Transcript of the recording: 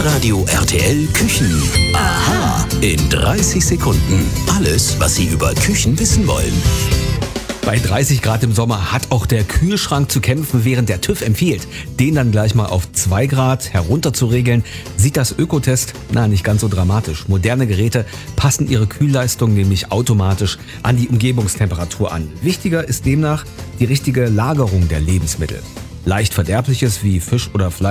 Hitradio RTL Küchen. Aha. In 30 Sekunden. Alles, was Sie über Küchen wissen wollen. Bei 30 Grad im Sommer hat auch der Kühlschrank zu kämpfen, während der TÜV empfiehlt, den dann gleich mal auf 2 Grad herunter zu regeln, sieht das Ökotest nicht ganz so dramatisch. Moderne Geräte passen ihre Kühlleistung nämlich automatisch an die Umgebungstemperatur an. Wichtiger ist demnach die richtige Lagerung der Lebensmittel. Leicht Verderbliches wie Fisch oder Fleisch